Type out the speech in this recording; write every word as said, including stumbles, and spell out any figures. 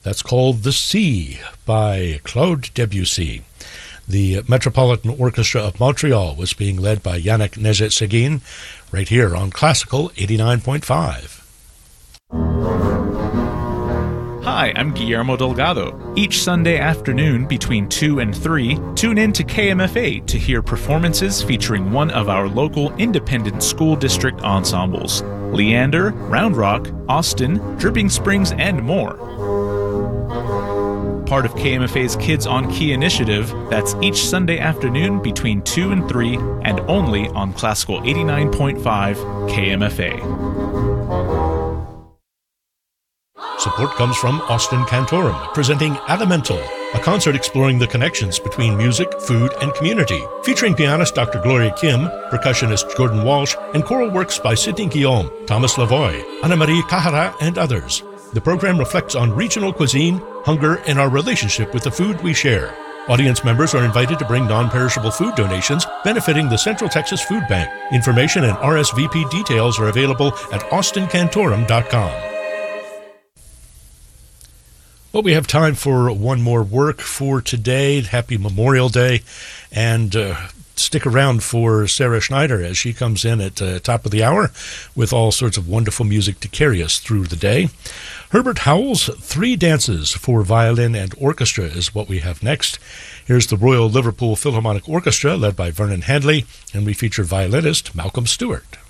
That's called The Sea by Claude Debussy. The Metropolitan Orchestra of Montreal was being led by Yannick Nézet-Séguin right here on Classical eighty-nine point five. Hi, I'm Guillermo Delgado. Each Sunday afternoon between two and three, tune in to K M F A to hear performances featuring one of our local independent school district ensembles: Leander, Round Rock, Austin, Dripping Springs, and more. Part of K M F A's Kids on Key initiative, that's each Sunday afternoon between two and three, and only on Classical eighty-nine point five K M F A. Support comes from Austin Cantorum, presenting Elemental, a concert exploring the connections between music, food, and community, featuring pianist Doctor Gloria Kim, percussionist Jordan Walsh, and choral works by Sidney Guillaume, Thomas Lavoie, Anna-Marie Kahara, and others. The program reflects on regional cuisine, hunger, and our relationship with the food we share. Audience members are invited to bring non-perishable food donations benefiting the Central Texas Food Bank. Information and R S V P details are available at austin cantorum dot com. Well, we have time for one more work for today. Happy Memorial Day. And uh, stick around for Sarah Schneider as she comes in at the uh, top of the hour with all sorts of wonderful music to carry us through the day. Herbert Howell's Three Dances for Violin and Orchestra is what we have next. Here's the Royal Liverpool Philharmonic Orchestra led by Vernon Handley, and we feature violinist Malcolm Stewart.